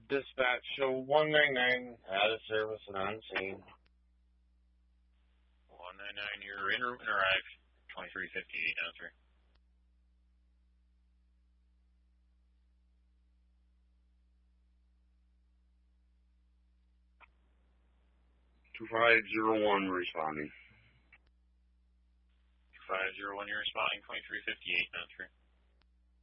Dispatch, show 199 out of service and on scene. 199, you're en route and arrive. 2358 down through. $2501 responding. 2501, you're responding. 2358 down through.